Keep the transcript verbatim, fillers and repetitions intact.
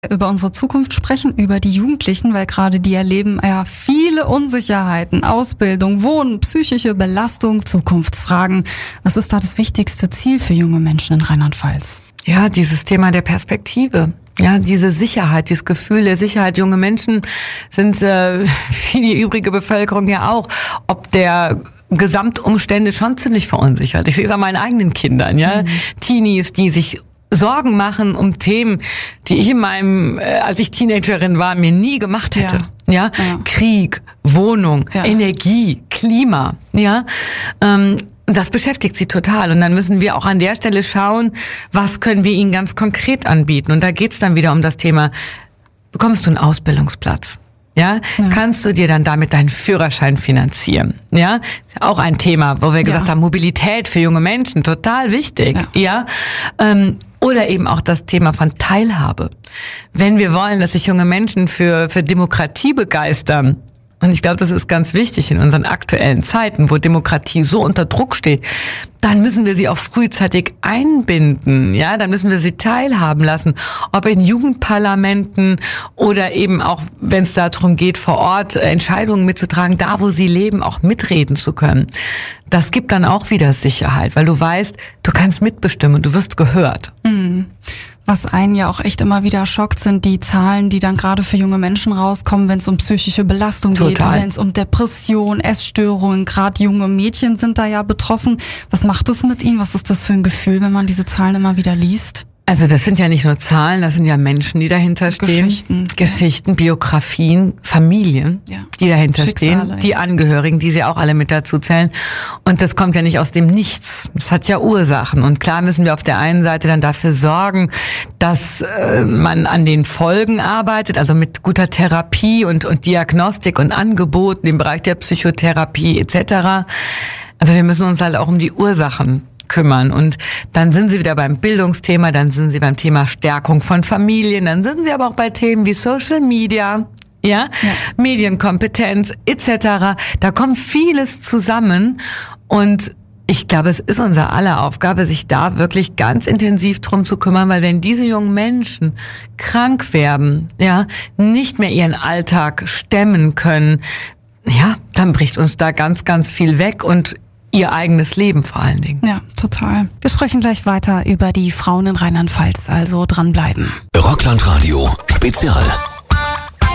Über unsere Zukunft sprechen, über die Jugendlichen, weil gerade die erleben ja viele Unsicherheiten, Ausbildung, Wohnen, psychische Belastung, Zukunftsfragen. Was ist da das wichtigste Ziel für junge Menschen in Rheinland-Pfalz? Ja, dieses Thema der Perspektive. Ja, diese Sicherheit, dieses Gefühl der Sicherheit. Junge Menschen sind, äh, wie die übrige Bevölkerung ja auch, ob der Gesamtumstände schon ziemlich verunsichert. Ich sehe es an meinen eigenen Kindern, ja. Mhm. Teenies, die sich Sorgen machen um Themen, die ich in meinem, äh, als ich Teenagerin war, mir nie gemacht hätte. Ja, ja? ja. Krieg, Wohnung, ja. Energie, Klima, ja. Ähm, das beschäftigt sie total. Und dann müssen wir auch an der Stelle schauen, was können wir ihnen ganz konkret anbieten. Und da geht's dann wieder um das Thema, bekommst du einen Ausbildungsplatz? Ja? ja, kannst du dir dann damit deinen Führerschein finanzieren? Ja, ist auch ein Thema, wo wir gesagt ja. haben, Mobilität für junge Menschen, total wichtig. Ja, ja? Ähm, oder eben auch das Thema von Teilhabe. Wenn wir wollen, dass sich junge Menschen für für Demokratie begeistern, und ich glaube, das ist ganz wichtig in unseren aktuellen Zeiten, wo Demokratie so unter Druck steht, dann müssen wir sie auch frühzeitig einbinden, ja, dann müssen wir sie teilhaben lassen, ob in Jugendparlamenten oder eben auch, wenn es darum geht, vor Ort Entscheidungen mitzutragen, da wo sie leben, auch mitreden zu können. Das gibt dann auch wieder Sicherheit, weil du weißt, du kannst mitbestimmen, du wirst gehört. Mhm. Was einen ja auch echt immer wieder schockt, sind die Zahlen, die dann gerade für junge Menschen rauskommen, wenn es um psychische Belastung Total. geht, wenn es um Depression, Essstörungen, gerade junge Mädchen sind da ja betroffen. Was macht das mit ihnen? Was ist das für ein Gefühl, wenn man diese Zahlen immer wieder liest? Also das sind ja nicht nur Zahlen, das sind ja Menschen, die dahinter stehen. Geschichten. Geschichten, Biografien, Familien, ja. die dahinter Schicksale, stehen. Die ja. Angehörigen, die sie auch alle mit dazu zählen. Und das kommt ja nicht aus dem Nichts. Das hat ja Ursachen. Und klar müssen wir auf der einen Seite dann dafür sorgen, dass äh, man an den Folgen arbeitet, also mit guter Therapie und, und Diagnostik und Angeboten im Bereich der Psychotherapie et cetera. Also wir müssen uns halt auch um die Ursachen kümmern. Und dann sind sie wieder beim Bildungsthema, dann sind sie beim Thema Stärkung von Familien, dann sind sie aber auch bei Themen wie Social Media, ja, ja. Medienkompetenz et cetera. Da kommt vieles zusammen und ich glaube, es ist unser aller Aufgabe, sich da wirklich ganz intensiv drum zu kümmern, weil wenn diese jungen Menschen krank werden, ja, nicht mehr ihren Alltag stemmen können, ja, dann bricht uns da ganz, ganz viel weg und ihr eigenes Leben vor allen Dingen. Ja, total. Wir sprechen gleich weiter über die Frauen in Rheinland-Pfalz, also dranbleiben. Rockland Radio Spezial.